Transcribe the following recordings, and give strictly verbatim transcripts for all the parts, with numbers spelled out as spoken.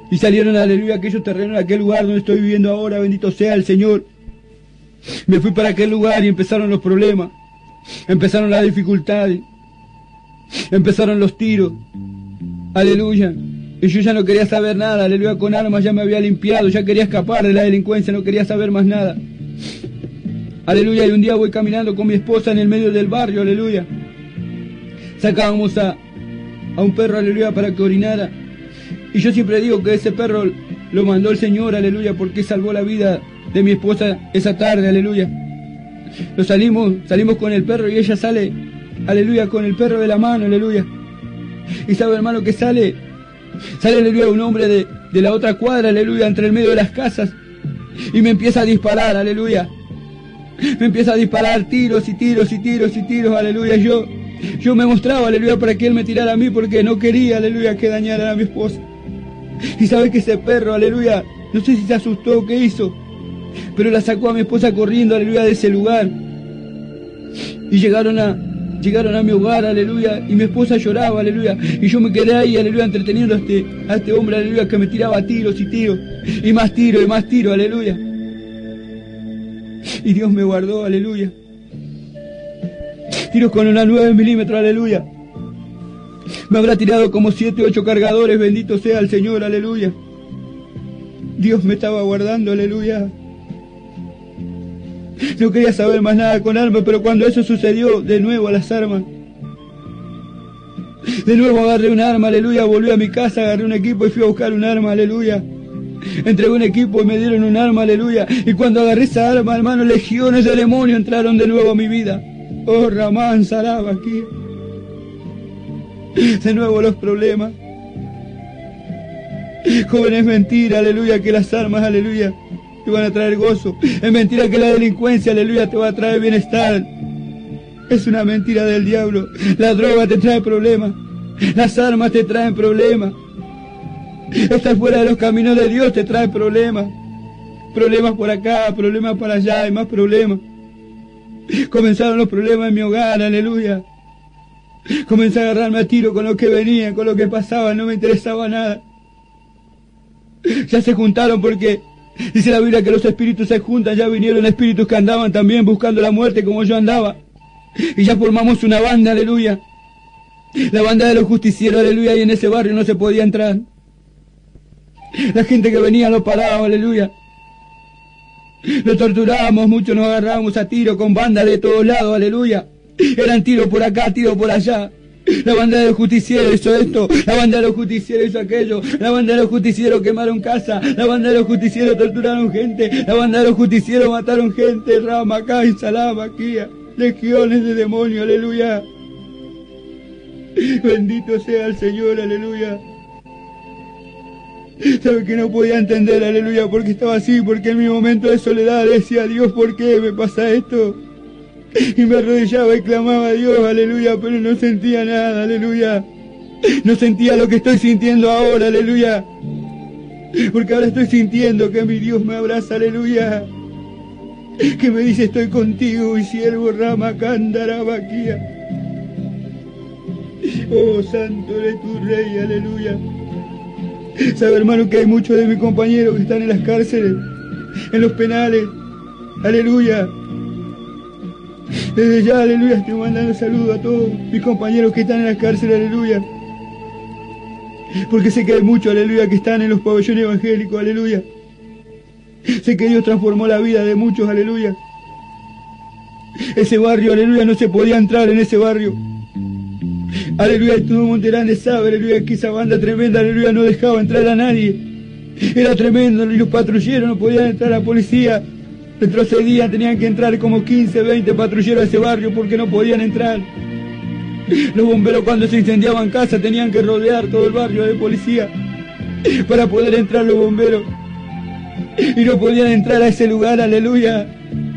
Y salieron, aleluya, aquellos terrenos, aquel lugar donde estoy viviendo ahora, bendito sea el Señor. Me fui para aquel lugar y empezaron los problemas, empezaron las dificultades, empezaron los tiros, aleluya. Y yo ya no quería saber nada, aleluya, con armas ya me había limpiado, ya quería escapar de la delincuencia, no quería saber más nada. Aleluya, y un día voy caminando con mi esposa en el medio del barrio, aleluya. Sacábamos a, a un perro, aleluya, para que orinara. Y yo siempre digo que ese perro lo mandó el Señor, aleluya, porque salvó la vida de mi esposa esa tarde, aleluya. Lo salimos, salimos con el perro y ella sale, aleluya, con el perro de la mano, aleluya. Y sabe, hermano, que sale, sale, aleluya, un hombre de, de la otra cuadra, aleluya, entre el medio de las casas. Y me empieza a disparar, aleluya. Me empieza a disparar tiros y tiros y tiros y tiros, aleluya. Yo, yo me mostraba, aleluya, para que él me tirara a mí porque no quería, aleluya, que dañara a mi esposa. Y sabe que ese perro, aleluya, no sé si se asustó o qué hizo, pero la sacó a mi esposa corriendo, aleluya, de ese lugar. Y llegaron a, llegaron a mi hogar, aleluya, y mi esposa lloraba, aleluya. Y yo me quedé ahí, aleluya, entreteniendo a este, a este hombre, aleluya, que me tiraba tiros y tiros, y más tiros y más tiros, aleluya. Y Dios me guardó, aleluya. Tiros con una nueve milímetros, aleluya. Me habrá tirado como siete, ocho cargadores, bendito sea el Señor, aleluya. Dios me estaba guardando, aleluya. No quería saber más nada con armas, pero cuando eso sucedió, de nuevo a las armas. De nuevo agarré un arma, aleluya, volví a mi casa, agarré un equipo y fui a buscar un arma, aleluya. Entregué un equipo y me dieron un arma, aleluya. Y cuando agarré esa arma, hermano, legiones de demonios entraron de nuevo a mi vida. Oh, Ramán, Saraba, aquí. De nuevo los problemas. Joven, es mentira, aleluya, que las armas, aleluya, te van a traer gozo. Es mentira que la delincuencia, aleluya, te va a traer bienestar. Es una mentira del diablo. La droga te trae problemas. Las armas te traen problemas. Estar fuera de los caminos de Dios te trae problemas. Problemas por acá, problemas para allá y más problemas. Comenzaron los problemas en mi hogar, aleluya. Comencé a agarrarme a tiro con lo que venía, con lo que pasaba, no me interesaba nada. Ya se juntaron porque dice la Biblia que los espíritus se juntan, ya vinieron espíritus que andaban también buscando la muerte como yo andaba. Y ya formamos una banda, aleluya. La banda de los justicieros, aleluya, y en ese barrio no se podía entrar. La gente que venía lo paraba, aleluya. Lo torturábamos, mucho nos agarrábamos a tiro con bandas de todos lados, aleluya. Eran tiros por acá, tiros por allá. La banda de los justicieros hizo esto, la banda de los justicieros hizo aquello, la banda de los justicieros quemaron casa, la banda de los justicieros torturaron gente, la banda de los justicieros mataron gente, Rama, acá, y Salama, aquí, legiones de demonios, aleluya. Bendito sea el Señor, aleluya. Sabe que no podía entender, aleluya, porque estaba así, porque en mi momento de soledad decía, Dios, ¿por qué me pasa esto? Y me arrodillaba y clamaba a Dios, aleluya, pero no sentía nada, aleluya. No sentía lo que estoy sintiendo ahora, aleluya. Porque ahora estoy sintiendo que mi Dios me abraza, aleluya. Que me dice, estoy contigo, y siervo Rama Candarabaquía. Oh, santo eres tu rey, aleluya. Sabe, hermano, que hay muchos de mis compañeros que están en las cárceles, en los penales, aleluya. Desde ya, aleluya, estoy mandando saludos a todos mis compañeros que están en la cárcel, aleluya. Porque sé que hay muchos, aleluya, que están en los pabellones evangélicos, aleluya. Sé que Dios transformó la vida de muchos, aleluya. Ese barrio, aleluya, no se podía entrar en ese barrio. Aleluya, y todo Monterrey sabe, aleluya, que esa banda tremenda, aleluya, no dejaba entrar a nadie. Era tremendo, y los patrulleros no podían entrar, a la policía retrocedían, tenían que entrar como quince, veinte patrulleros a ese barrio porque no podían entrar. Los bomberos cuando se incendiaban casas tenían que rodear todo el barrio de policía para poder entrar los bomberos. Y no podían entrar a ese lugar, aleluya.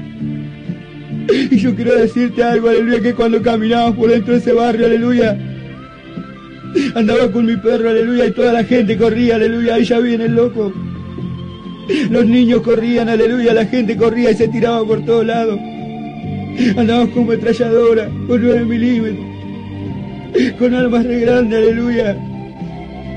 Y yo quiero decirte algo, aleluya, que cuando caminaba por dentro de ese barrio, aleluya, andaba con mi perro, aleluya, y toda la gente corría, aleluya, ahí ya viene el loco. Los niños corrían, aleluya, la gente corría y se tiraba por todos lados. Andábamos con metralladora, con nueve milímetros, con armas re grandes, aleluya.